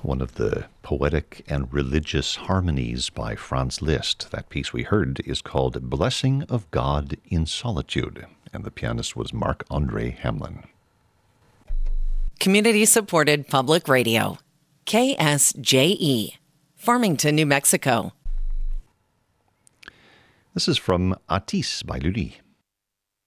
one of the poetic and religious harmonies by Franz Liszt. That piece we heard is called Blessing of God in Solitude, and the pianist was Marc-Andre Hamelin. Community-supported public radio. KSJE, Farmington, New Mexico. This is from Atis by Lully.